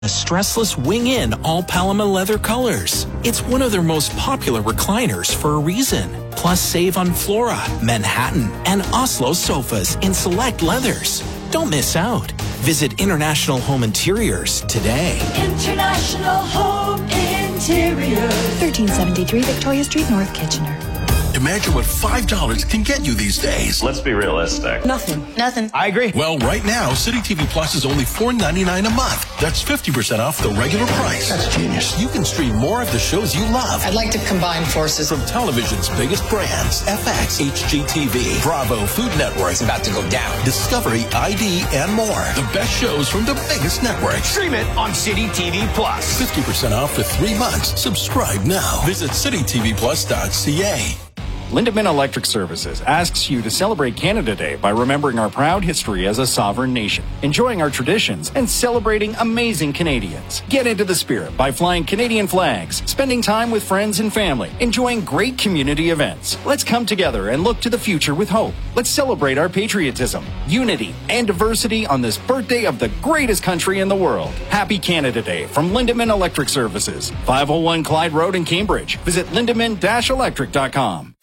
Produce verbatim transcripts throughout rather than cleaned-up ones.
A stressless wing-in all Paloma leather colors. It's one of their most popular recliners for a reason. Plus, save on Flora, Manhattan, and Oslo sofas in select leathers. Don't miss out. Visit International Home Interiors today. International Home Interiors. thirteen seventy-three Victoria Street, North Kitchener. Imagine what five dollars can get you these days. Let's be realistic. Nothing. Nothing. I agree. Well, right now, City T V Plus is only four ninety-nine a month. That's fifty percent off the regular price. That's genius. You can stream more of the shows you love. I'd like to combine forces. From television's biggest brands, F X, H G T V, Bravo, Food Network. It's about to go down. Discovery, I D, and more. The best shows from the biggest networks. Stream it on City T V Plus. fifty percent off for three months. Subscribe now. Visit city t v plus dot c a. Lindemann Electric Services asks you to celebrate Canada Day by remembering our proud history as a sovereign nation, enjoying our traditions, and celebrating amazing Canadians. Get into the spirit by flying Canadian flags, spending time with friends and family, enjoying great community events. Let's come together and look to the future with hope. Let's celebrate our patriotism, unity, and diversity on this birthday of the greatest country in the world. Happy Canada Day from Lindemann Electric Services, five oh one Clyde Road in Cambridge. Visit lindemann dash electric dot com.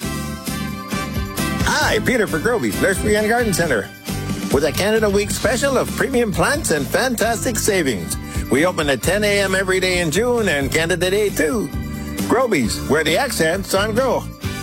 Hi, Peter for Groby's Nursery and Garden Center with a Canada Week special of premium plants and fantastic savings. We open at ten a.m. every day in June and Canada Day too. Groby's, where the accent's on grow.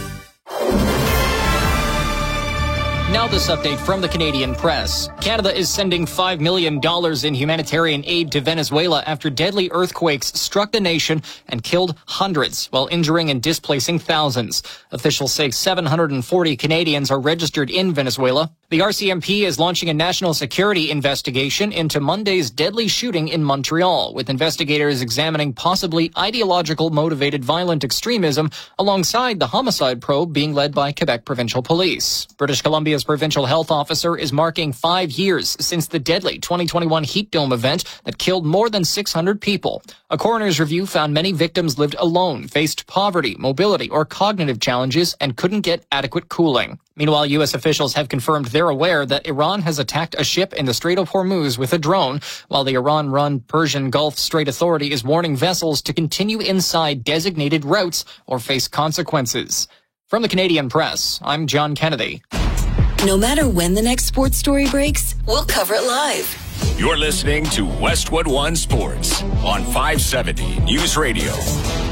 Now this update from the Canadian Press. Canada is sending five million dollars in humanitarian aid to Venezuela after deadly earthquakes struck the nation and killed hundreds while injuring and displacing thousands. Officials say seven hundred forty Canadians are registered in Venezuela. The R C M P is launching a national security investigation into Monday's deadly shooting in Montreal, with investigators examining possibly ideological motivated violent extremism alongside the homicide probe being led by Quebec Provincial Police. British Columbia's provincial health officer is marking five years since the deadly twenty twenty-one heat dome event that killed more than six hundred people. A coroner's review found many victims lived alone, faced poverty, mobility, or cognitive challenges, and couldn't get adequate cooling. Meanwhile, U S officials have confirmed they're aware that Iran has attacked a ship in the Strait of Hormuz with a drone, while the Iran-run Persian Gulf Strait Authority is warning vessels to continue inside designated routes or face consequences. From the Canadian Press, I'm John Kennedy. No matter when the next sports story breaks, we'll cover it live. You're listening to Westwood One Sports on five seventy News Radio.